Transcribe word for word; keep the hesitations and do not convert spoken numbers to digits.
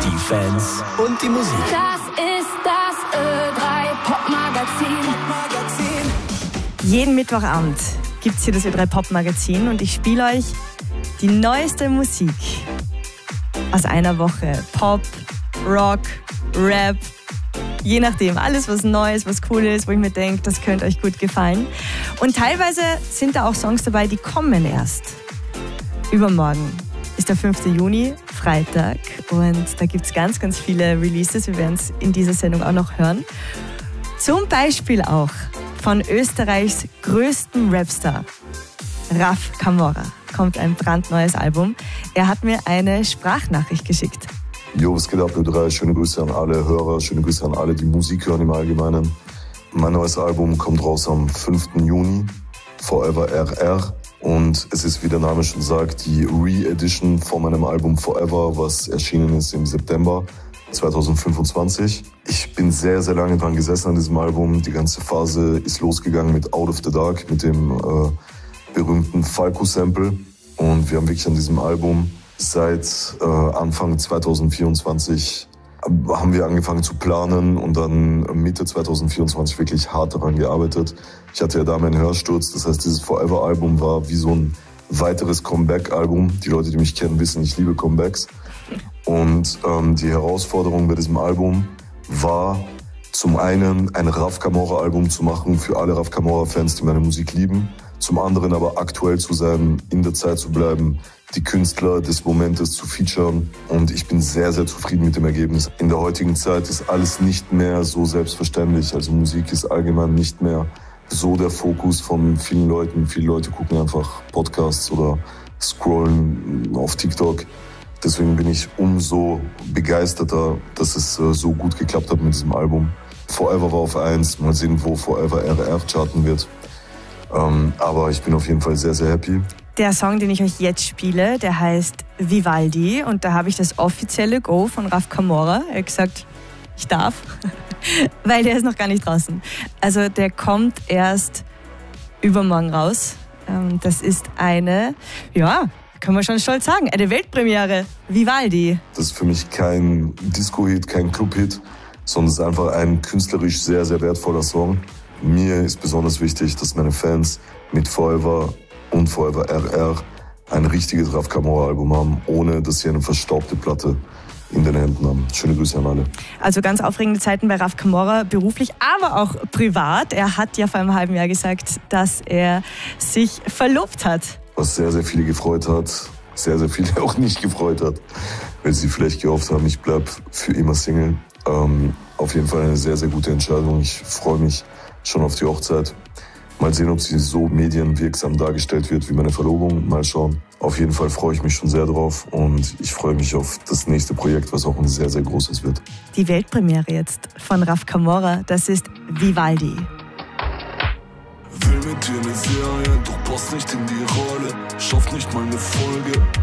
die Fans und die Musik. Das ist das Ö drei Pop-Magazin. Jeden Mittwochabend gibt es hier das Ö drei Pop-Magazin und ich spiele euch die neueste Musik aus einer Woche. Pop, Rock, Rap, je nachdem. Alles, was neu ist, was cool ist, wo ich mir denke, das könnte euch gut gefallen. Und teilweise sind da auch Songs dabei, die kommen erst. Übermorgen ist der fünfte Juni, Freitag. Und da gibt es ganz, ganz viele Releases. Wir werden es in dieser Sendung auch noch hören. Zum Beispiel auch von Österreichs größten Rapstar, Raf Camora, kommt ein brandneues Album. Er hat mir eine Sprachnachricht geschickt. Jo, was geht ab, Ö drei? Schöne Grüße an alle Hörer, schöne Grüße an alle, die Musik hören im Allgemeinen. Mein neues Album kommt raus am fünften Juni, Forever R R. Und es ist, wie der Name schon sagt, die Re-Edition von meinem Album Forever, was erschienen ist im September zweitausendfünfundzwanzig. Ich bin sehr, sehr lange dran gesessen an diesem Album. Die ganze Phase ist losgegangen mit Out of the Dark, mit dem äh, berühmten Falco-Sample. Und wir haben wirklich an diesem Album seit äh, Anfang zweitausendvierundzwanzig haben wir angefangen zu planen und dann Mitte zweitausendvierundzwanzig wirklich hart daran gearbeitet. Ich hatte ja da meinen Hörsturz, das heißt, dieses Forever-Album war wie so ein weiteres Comeback-Album. Die Leute, die mich kennen, wissen, ich liebe Comebacks. Und ähm, die Herausforderung bei diesem Album war, zum einen ein Raf Camora-Album zu machen für alle Raf Camora-Fans, die meine Musik lieben. Zum anderen aber aktuell zu sein, in der Zeit zu bleiben, die Künstler des Momentes zu featuren. Und ich bin sehr, sehr zufrieden mit dem Ergebnis. In der heutigen Zeit ist alles nicht mehr so selbstverständlich. Also Musik ist allgemein nicht mehr so der Fokus von vielen Leuten. Viele Leute gucken einfach Podcasts oder scrollen auf TikTok. Deswegen bin ich umso begeisterter, dass es so gut geklappt hat mit diesem Album. Forever war auf eins. Mal sehen, wo Forever R R charten wird. Ähm, aber ich bin auf jeden Fall sehr, sehr happy. Der Song, den ich euch jetzt spiele, der heißt Vivaldi und da habe ich das offizielle Go von Raf Camora. Er hat gesagt, ich darf, weil der ist noch gar nicht draußen. Also der kommt erst übermorgen raus. Das ist eine, ja, kann man schon stolz sagen, eine Weltpremiere, Vivaldi. Das ist für mich kein Disco-Hit, kein Club-Hit, sondern es ist einfach ein künstlerisch sehr, sehr wertvoller Song. Mir ist besonders wichtig, dass meine Fans mit Forever und Forever R R ein richtiges Raf Camora-Album haben, ohne dass sie eine verstaubte Platte in den Händen haben. Schöne Grüße an alle. Also ganz aufregende Zeiten bei Raf Camora, beruflich, aber auch privat. Er hat ja vor einem halben Jahr gesagt, dass er sich verlobt hat. Was sehr, sehr viele gefreut hat, sehr, sehr viele auch nicht gefreut hat, weil sie vielleicht gehofft haben, ich bleibe für immer Single. Ähm, auf jeden Fall eine sehr, sehr gute Entscheidung. Ich freue mich schon auf die Hochzeit. Mal sehen, ob sie so medienwirksam dargestellt wird wie meine Verlobung. Mal schauen. Auf jeden Fall freue ich mich schon sehr drauf und ich freue mich auf das nächste Projekt, was auch ein sehr, sehr großes wird. Die Weltpremiere jetzt von Raf Camora, das ist Vivaldi. Will mit dir eine Serie, doch passt nicht in die Rolle, schafft nicht mal eine Folge.